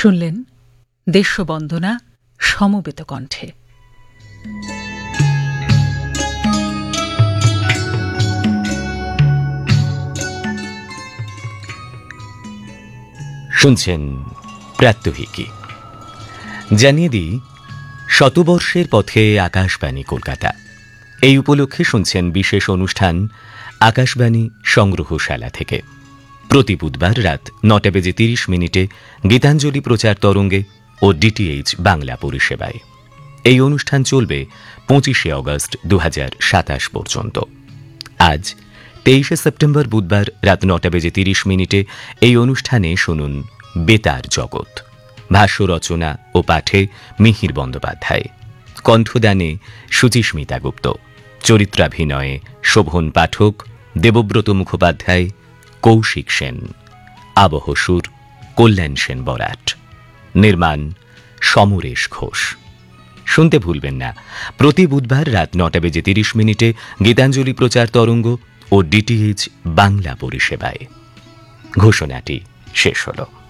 শুনলেন দেশবন্দনা সমবেত কণ্ঠে। শুনছেন প্রাত্যহিকী। জানিয়ে দিই, শতবর্ষের পথে আকাশবাণী কলকাতা এই উপলক্ষে শুনছেন বিশেষ অনুষ্ঠান আকাশবাণী সংগ্রহশালা থেকে। প্রতি বুধবার রাত ৯:৩০ গীতাঞ্জলি প্রচার তরঙ্গে ও ডিটিএইচ বাংলা পরিষেবায়। এই অনুষ্ঠান চলবে ২৫শে অগস্ট ২০২৭ পর্যন্ত। আজ ২৩শে সেপ্টেম্বর বুধবার রাত ৯:৩০ এই অনুষ্ঠানে শুনুন বেতার জগৎ। ভাষ্য রচনা ও পাঠে মিহির বন্দ্যোপাধ্যায়, কণ্ঠদানে সুচিস্মিতা গুপ্ত, চরিত্রাভিনয়ে শোভন পাঠক, দেবব্রত মুখোপাধ্যায়, কৌশিক সেন, আবহ সুর কল্যাণ সেন বরাট, নির্মাণ সমরেশ ঘোষ। শুনতে ভুলবেন না প্রতি বুধবার রাত ৯:৩০ গীতাঞ্জলি প্রচার তরঙ্গ ও ডিটিএইচ বাংলা পরিষেবায়। ঘোষণাটি শেষ হল।